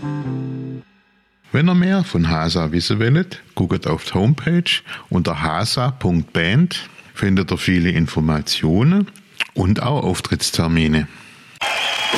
Wenn ihr mehr von Hasa wissen wollt, guckt auf die Homepage unter hasa.band, findet ihr viele Informationen und auch Auftrittstermine.